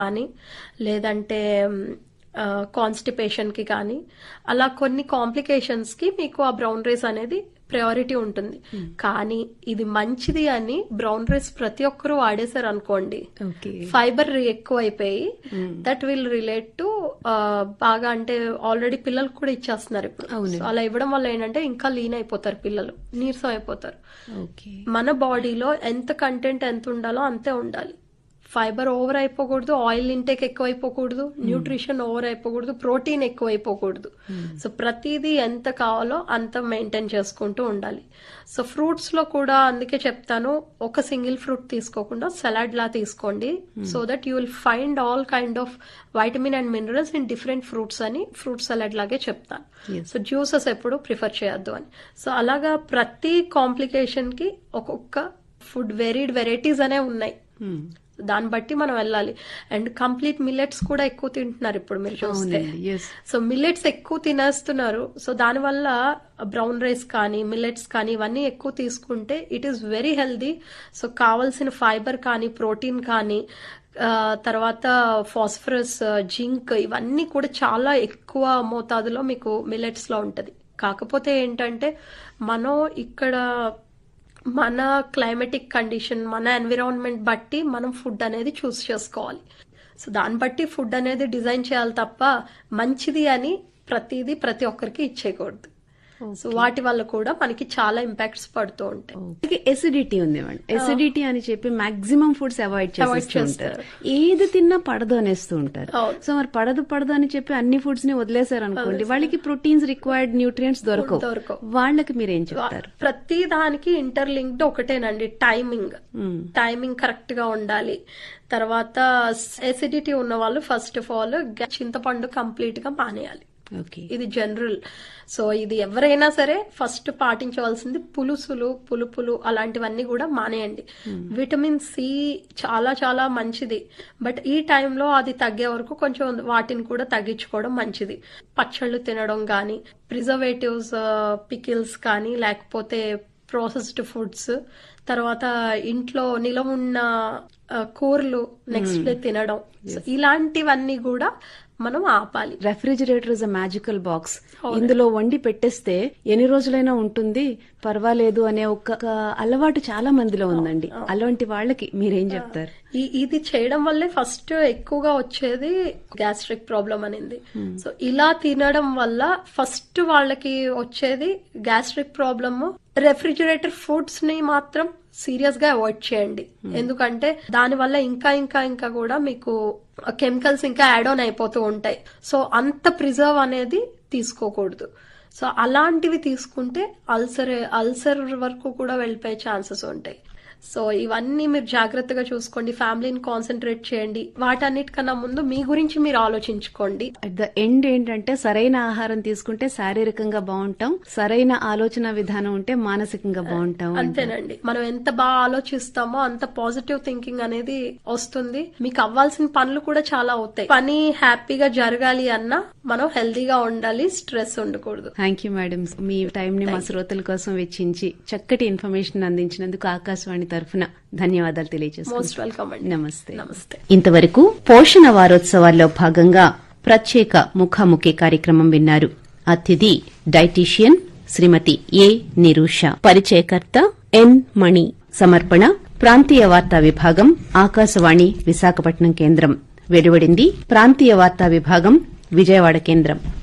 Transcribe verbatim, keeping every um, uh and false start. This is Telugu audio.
కానీ లేదంటే కాన్స్టిపేషన్ కి కానీ అలా కొన్ని కాంప్లికేషన్స్ కి మీకు ఆ బ్రౌన్ రైస్ అనేది ప్రయారిటీ ఉంటుంది. కానీ ఇది మంచిది అని బ్రౌన్ రైస్ ప్రతి ఒక్కరూ వాడేశారు అనుకోండి, ఫైబర్ ఎక్కువ అయిపోయి దట్ విల్ రిలేట్ టు బాగా అంటే ఆల్రెడీ పిల్లలకు కూడా ఇచ్చేస్తున్నారు ఇప్పుడు. అలా ఇవ్వడం వల్ల ఏంటంటే ఇంకా లీన్ అయిపోతారు పిల్లలు, నీరసం అయిపోతారు. మన బాడీలో ఎంత కంటెంట్ ఎంత ఉండాలో అంతే ఉండాలి. ఫైబర్ ఓవర్ అయిపోకూడదు, ఆయిల్ ఇంటేక్ ఎక్కువ అయిపోకూడదు, న్యూట్రిషన్ ఓవర్ అయిపోకూడదు, ప్రోటీన్ ఎక్కువ అయిపోకూడదు. సో ప్రతిదీ ఎంత కావాలో అంత మెయింటైన్ చేసుకుంటూ ఉండాలి. సో ఫ్రూట్స్ లో కూడా అందుకే చెప్తాను, ఒక సింగిల్ ఫ్రూట్ తీసుకోకుండా సలాడ్ లా తీసుకోండి. So that you will find all kind of vitamin and minerals in different fruits అని ఫ్రూట్ సలాడ్ లాగే చెప్తాను. సో జ్యూసెస్ ఎప్పుడు ప్రిఫర్ చేయొద్దు అని. సో అలాగా ప్రతి కాంప్లికేషన్ కి ఒక్కొక్క ఫుడ్ వెరీడ్ వెరైటీస్ అనే ఉన్నాయి, దాన్ని బట్టి మనం వెళ్ళాలి. అండ్ కంప్లీట్ మిల్లెట్స్ కూడా ఎక్కువ తింటున్నారు ఇప్పుడు మీరు చూస్తే. సో మిల్లెట్స్ ఎక్కువ తినేస్తున్నారు. సో దానివల్ల బ్రౌన్ రైస్ కానీ మిల్లెట్స్ కానీ ఇవన్నీ ఎక్కువ తీసుకుంటే it is very healthy. So కావాల్సిన ఫైబర్ కానీ ప్రోటీన్ కానీ తర్వాత ఫాస్ఫరస్, జింక్ ఇవన్నీ కూడా చాలా ఎక్కువ మోతాదులో మీకు మిల్లెట్స్ లో ఉంటది. కాకపోతే ఏంటంటే మనం ఇక్కడ మన క్లైమేటిక్ కండిషన్, మన ఎన్విరాన్మెంట్ బట్టి మనం ఫుడ్ అనేది చూస్ చేసుకోవాలి. సో దాన్ని బట్టి ఫుడ్ అనేది డిజైన్ చేయాలి తప్ప మంచిది అని ప్రతిదీ ప్రతి ఒక్కరికి ఇచ్చేయకూడదు. సో వాటి వల్ల కూడా మనకి చాలా ఇంపాక్ట్స్ పడుతూ ఉంటాయి. ఎసిడిటీ ఉంది మేడం, ఎసిడిటీ అని చెప్పి మాక్సిమం ఫుడ్స్ అవాయిడ్ చేస్తారు, ఏది తిన్నా పడదు అనేస్తూ ఉంటారు. సో మరి పడదు పడదు అని చెప్పి అన్ని ఫుడ్స్ ని వదిలేశారు అనుకోండి, వాళ్ళకి ప్రోటీన్స్ రిక్వైర్డ్ న్యూట్రియంట్స్ దొరకవు దొరకవు వాళ్ళకి మీరేం చెప్తారు? ప్రతి దానికి ఇంటర్లింక్డ్ ఒకటేనండి, టైమింగ్. టైమింగ్ కరెక్ట్ గా ఉండాలి. తర్వాత ఎసిడిటీ ఉన్న వాళ్ళు ఫస్ట్ ఆఫ్ ఆల్ చింతపండు కంప్లీట్ గా మానేయాలి. ఇది జనరల్. సో ఇది ఎవరైనా సరే ఫస్ట్ పాటించవలసింది పులుసులు, పులుపులు అలాంటివన్నీ కూడా మానేయండి. విటమిన్ సి చాలా చాలా మంచిది, బట్ ఈ టైంలో అది తగ్గే వరకు కొంచెం వాటిని కూడా తగ్గించుకోవడం మంచిది. పచ్చళ్ళు తినడం కానీ, ప్రిజర్వేటివ్స్ పికిల్స్ కానీ, లేకపోతే ప్రాసెస్డ్ ఫుడ్స్, తర్వాత ఇంట్లో నిలవ ఉన్న కూరలు నెక్స్ట్ డే తినడం, ఇలాంటివన్నీ కూడా మనం ఆపాలి. Refrigerator is a magical box. ఇందులో వండి పెట్టేస్తే ఎన్ని రోజులైనా ఉంటుంది, పర్వాలేదు అనే ఒక అలవాటు చాలా మందిలో ఉందండి. అలాంటి వాళ్ళకి మీరేం చెప్తారు? ఇది చేయడం వల్లే ఫస్ట్ ఎక్కువగా వచ్చేది గ్యాస్ట్రిక్ ప్రాబ్లం అనేది. సో ఇలా తినడం వల్ల ఫస్ట్ వాళ్ళకి వచ్చేది గ్యాస్ట్రిక్ ప్రాబ్లమ్. రెఫ్రిజిరేటర్ ఫుడ్స్ ని మాత్రం సీరియస్ గా అవాయిడ్ చేయండి, ఎందుకంటే దాని వల్ల ఇంకా ఇంకా ఇంకా కూడా మీకు కెమికల్స్ ఇంకా యాడ్ ఆన్ అయిపోతూ ఉంటాయి. సో అంత ప్రిజర్వ్ అనేది తీసుకోకూడదు. సో అలాంటివి తీసుకుంటే అల్సర్ అల్సర్ వరకు కూడా వెళ్ళిపోయే ఛాన్సెస్ ఉంటాయి. సో ఇవన్నీ మీరు జాగ్రత్తగా చూసుకోండి, ఫ్యామిలీని కాన్సన్ట్రేట్ చేయండి. వాటన్నిటికన్నా ముందు మీ గురించి మీరు ఆలోచించుకోండి. అట్ ద ఎండ్ ఏంటంటే సరైన ఆహారం తీసుకుంటే శారీరకంగా బాగుంటాం, సరైన ఆలోచన విధానం ఉంటే మానసికంగా బాగుంటాం. అంతేనండి, మనం ఎంత బాగా ఆలోచిస్తామో అంత పాజిటివ్ థింకింగ్ అనేది వస్తుంది. మీకు అవ్వాల్సిన పనులు కూడా చాలా అవుతాయి. పని హ్యాపీగా జరగాలి అన్నా మనం హెల్దీగా ఉండాలి, స్ట్రెస్ ఉండకూడదు. Thank you madam, me time ని మా శ్రోతల కోసం వెచ్చించి చక్కటి ఇన్ఫర్మేషన్ అందించినందుకు ఆకాశవాణి తరఫున ధన్యవాదాలు తెలియజేస్తున్నాను. నమస్తే. నమస్తే. ఇంతవరకు పోషణ వారోత్సవాల్లో భాగంగా ప్రత్యేక ముఖాముఖి కార్యక్రమం విన్నారు. అతిథి డైటీషియన్ శ్రీమతి ఏ నిరూష, పరిచయకర్త ఎన్ మణి, సమర్పణ ప్రాంతీయ వార్తా విభాగం, ఆకాశవాణి విశాఖపట్నం కేంద్రం. వెలువడింది ప్రాంతీయ వార్తా విభాగం, విజయవాడ కేంద్రం.